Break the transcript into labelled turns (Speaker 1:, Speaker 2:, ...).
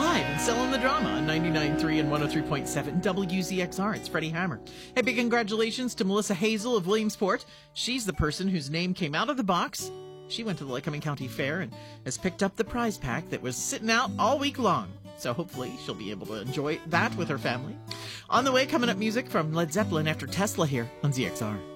Speaker 1: live and selling the drama on 99.3 and 103.7 WZXR. It's Freddie Hammer. Hey, big congratulations to Melissa Hazel of Williamsport. She's the person whose name came out of the box. She went to the Lycoming County Fair and has picked up the prize pack that was sitting out all week long. So hopefully she'll be able to enjoy that with her family. On the way, coming up, music from Led Zeppelin after Tesla here on ZXR.